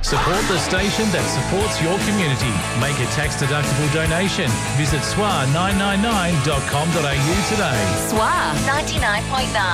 Support the station that supports your community. Make a tax-deductible donation. Visit swa999.com.au today. SWA 99.9.